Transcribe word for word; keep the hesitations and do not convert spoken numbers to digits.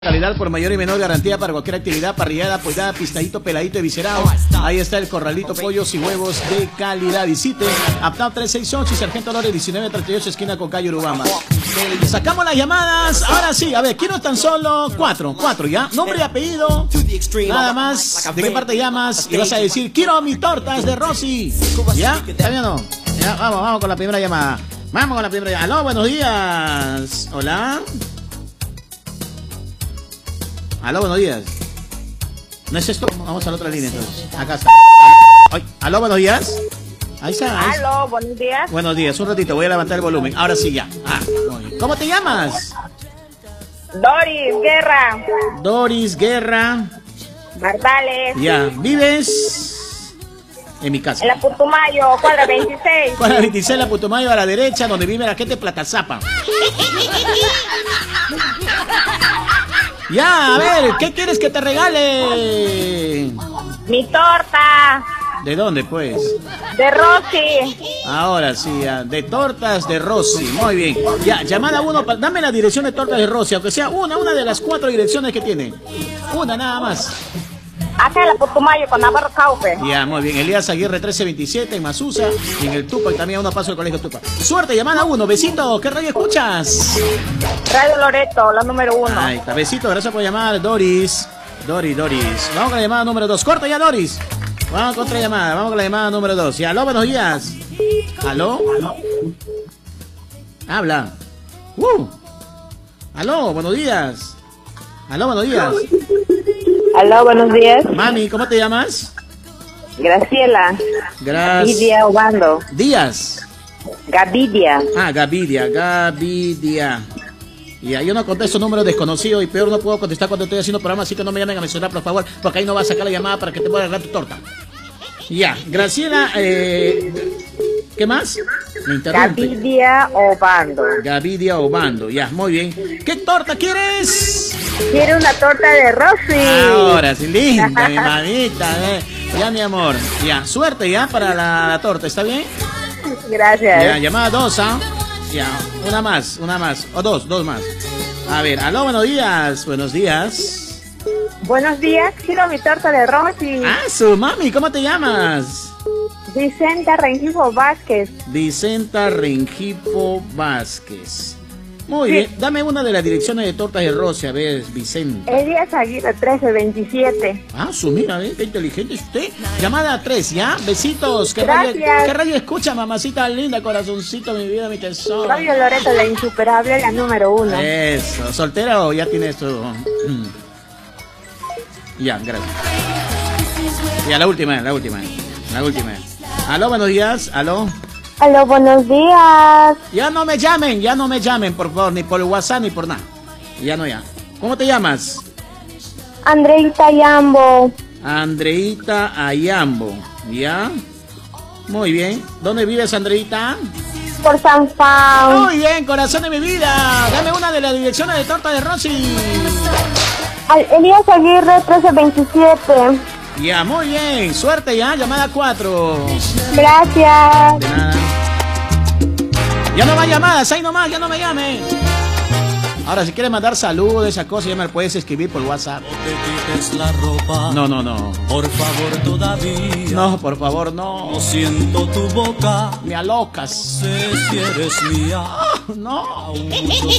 Calidad por mayor y menor garantía para cualquier actividad, parrillada, apoyada, pistadito, peladito y viscerado. Ahí está el corralito, pollos y huevos de calidad. Visite Uptown trescientos sesenta y ocho y Sargento Lore diecinueve treinta y ocho, esquina con calle Urubamba. Sacamos las llamadas. Ahora sí, a ver, quiero tan solo cuatro, cuatro ya. Nombre y apellido, nada más. ¿De qué parte llamas? Y vas a decir, quiero mi torta, es de Rosy. ¿Ya? ¿Está bien o no? Ya, vamos, vamos con la primera llamada. Vamos con la primera llamada. Aló, buenos días. Hola. Aló, buenos días. ¿No es esto? Vamos a la otra línea entonces. Acá está. Ay, aló, buenos días. Ahí está. Ahí está. Aló, buenos días. Buenos días, un ratito, voy a levantar el volumen. Ahora sí, ya. Ah, ¿cómo te llamas? Doris Guerra. Doris Guerra. Bardales. Ya, ¿vives? En mi casa. En la Putumayo, cuadra veintiséis. Cuadra veintiséis, la Putumayo, a la derecha, donde vive la gente de Platazapa. Ya, a ver, ¿qué quieres que te regale? Mi torta. ¿De dónde, pues? De Rosy. Ahora sí, ya, de tortas de Rosy. Muy bien. Ya, llamada uno, dame la dirección de tortas de Rosy, aunque sea una, una de las cuatro direcciones que tiene. Una nada más. Acá en la Putumayo con Navarro Caupe. Ya, muy bien. Elías Aguirre trece veintisiete en Masusa y en el Tupac también a uno paso del colegio Tupac. Suerte, llamada uno. Besito, ¿qué radio escuchas? Radio Loreto, la número uno. Ahí está, besito, gracias por llamar, Doris. Doris, Doris. Vamos con la llamada número dos. Corta ya, Doris. Vamos con otra llamada, vamos con la llamada número dos. Ya, aló, buenos días. ¿Aló? Habla. Uh. Aló, buenos días. Aló, buenos días. Aló, buenos días. Mami, ¿cómo te llamas? Graciela. Gracias. Gavidia Obando. Díaz. Gavidia. Ah, Gavidia, Gavidia. Ya, yo no contesto números desconocidos y peor no puedo contestar cuando estoy haciendo programa, así que no me llamen a mencionar, por favor, porque ahí no va a sacar la llamada para que te pueda arreglar tu torta. Ya, Graciela, eh, ¿qué más? Me interrumpe. Gavidia Obando. Gavidia Obando, ya, muy bien. ¿Qué torta quieres? Quiero una torta de Rosy. Ahora sí, linda, mi mamita, eh. Ya, mi amor, ya, suerte ya para la, la torta, ¿está bien? Gracias. Ya, llamada dos, ¿ah? Ya, una más, una más, o dos, dos más. A ver, aló, buenos días, buenos días. Buenos días, quiero mi torta de Rosy. Ah, su mami, ¿cómo te llamas? Vicenta Rengifo Vázquez. Vicenta Rengifo Vázquez. Muy sí. Bien, dame una de las direcciones de tortas de Rosy, a ver, Vicenta. Elías Aguirre trece veintisiete. Ah, su mira, ¿eh? Qué inteligente es usted. Llamada tres, ¿ya? Besitos. ¿Qué Gracias. radio, ¿Qué radio escucha, mamacita linda, corazoncito, mi vida, mi tesoro? Radio Loreto, la insuperable, la número uno. Eso, ¿soltera o ya tienes tu...? Mm. Ya, gracias. Ya, la última, la última, la última. Aló, buenos días, aló. Aló, buenos días. Ya no me llamen, ya no me llamen, por favor, ni por WhatsApp ni por nada. Ya no, ya. ¿Cómo te llamas? Andreita Ayambo. Andreita Ayambo, ¿ya? Muy bien. ¿Dónde vives, Andreita? Por San Juan. Muy bien, corazón de mi vida. Dame una de las direcciones de torta de Rosy. Al Elías Aguirre trece veintisiete. Ya, muy bien. Suerte ya, llamada cuatro. Gracias. De nada. Ya no más llamadas, ahí nomás, ya no me llamen. Ahora, si quieres mandar saludos, esa cosa, ya me lo puedes escribir por WhatsApp. No, no, no. Por favor, todavía. No, por favor, no. No siento tu boca. Me alocas. Sé si eres mía. Oh, no.